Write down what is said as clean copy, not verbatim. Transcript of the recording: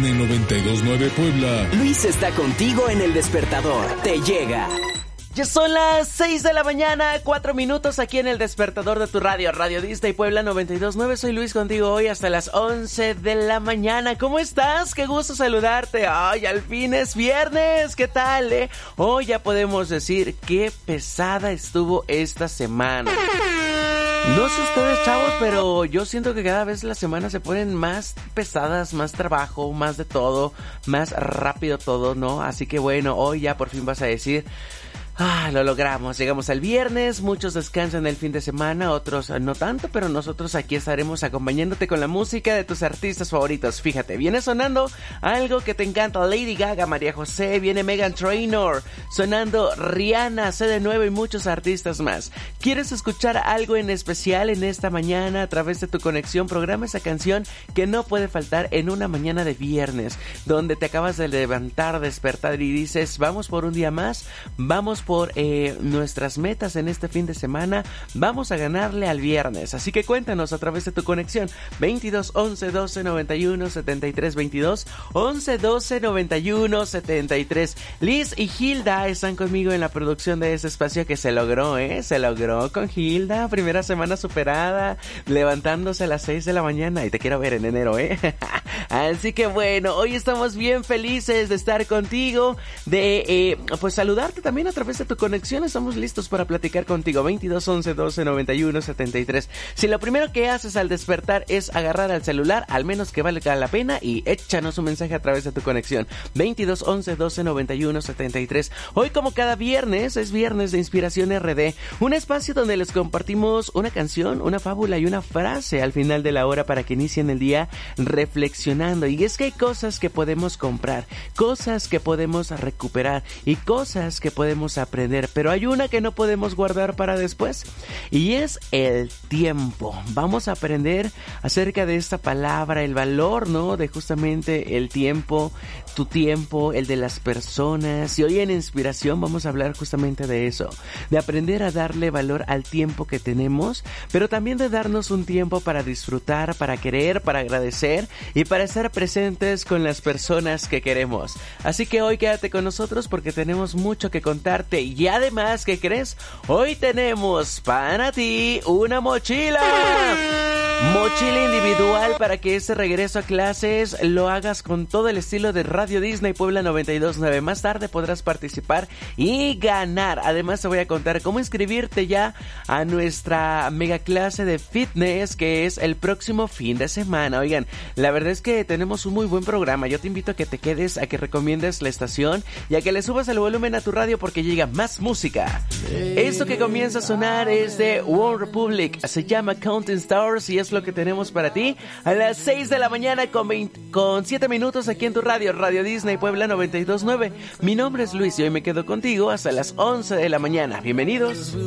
Disney 92.9 Puebla. Luis está contigo en el despertador. Te llega. Ya son las 6 de la mañana, 4 minutos aquí en el despertador de tu radio, Radio Disney Puebla 92.9. Soy Luis contigo hoy hasta las 11 de la mañana. ¿Cómo estás? Qué gusto saludarte. Ay, al fin es viernes. ¿Qué tal, Hoy ya podemos decir qué pesada estuvo esta semana. No sé ustedes, chavos, pero yo siento que cada vez las semanas se ponen más pesadas, más trabajo, más de todo, más rápido todo, ¿no? Así que bueno, hoy ya por fin vas a decir... lo logramos, llegamos al viernes, muchos descansan el fin de semana, otros no tanto, pero nosotros aquí estaremos acompañándote con la música de tus artistas favoritos. Fíjate, viene sonando algo que te encanta, Lady Gaga, María José, viene Meghan Trainor, sonando Rihanna, CD9 y muchos artistas más. ¿Quieres escuchar algo en especial en esta mañana a través de tu conexión? Programa esa canción que no puede faltar en una mañana de viernes, donde te acabas de levantar, despertar y dices, vamos por un día más, vamos por nuestras metas en este fin de semana, vamos a ganarle al viernes. Así que cuéntanos a través de tu conexión 22 11 12 91 73 22 11 12 91 73. Liz y Hilda están conmigo en la producción de ese espacio que se logró, se logró con Hilda, primera semana superada, levantándose a las 6 de la mañana y te quiero ver en enero, Así que bueno, hoy estamos bien felices de estar contigo, de pues saludarte también a través de tu conexión. Estamos listos para platicar contigo 22 11 12 91 73. Si lo primero que haces al despertar es agarrar al celular, al menos que valga la pena, y échanos un mensaje a través de tu conexión 22 11 12 91 73. Hoy, como cada viernes, es viernes de Inspiración RD, un espacio donde les compartimos una canción, una fábula y una frase al final de la hora para que inicien el día reflexionando. Y es que hay cosas que podemos comprar, cosas que podemos recuperar y cosas que podemos aprender, pero hay una que no podemos guardar para después, y es el tiempo. Vamos a aprender acerca de esta palabra, el valor, ¿no? De justamente el tiempo, tu tiempo, el de las personas. Y hoy en Inspiración vamos a hablar justamente de eso, de aprender a darle valor al tiempo que tenemos, pero también de darnos un tiempo para disfrutar, para querer, para agradecer y para estar presentes con las personas que queremos. Así que hoy quédate con nosotros porque tenemos mucho que contarte. Y además, ¿qué crees? Hoy tenemos para ti una mochila individual para que ese regreso a clases lo hagas con todo el estilo de Radio Disney Puebla 92.9. Más tarde podrás participar y ganar. Además te voy a contar cómo inscribirte ya a nuestra mega clase de fitness que es el próximo fin de semana. Oigan, la verdad es que tenemos un muy buen programa. Yo te invito a que te quedes, a que recomiendes la estación y a que le subas el volumen a tu radio porque llega más música. Esto que comienza a sonar es de One Republic, se llama Counting Stars y es lo que tenemos para ti a las 6 de la mañana con 7 minutos aquí en tu radio, Radio Disney Puebla 92.9. Mi nombre es Luis y hoy me quedo contigo hasta las 11 de la mañana. Bienvenidos.